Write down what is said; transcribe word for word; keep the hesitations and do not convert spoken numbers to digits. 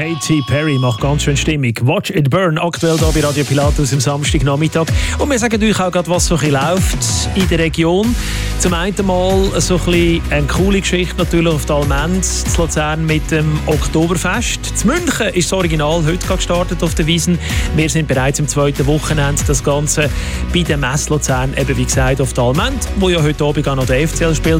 Katy Perry macht ganz schön Stimmung. Watch It Burn, aktuell hier bei Radio Pilatus am Samstagnachmittag. Und wir sagen euch auch gerade, was so ein bisschen läuft in der Region. Zum einen mal so ein bisschen eine coole Geschichte natürlich auf der Almenz, in Luzern mit dem Oktoberfest. In München ist das Original heute gestartet auf der Wiesn. Wir sind bereits im zweiten Wochenende. Das Ganze bei der Messe Luzern, eben wie gesagt, auf der Almenz, wo ja heute Abend auch noch der F C L spielt.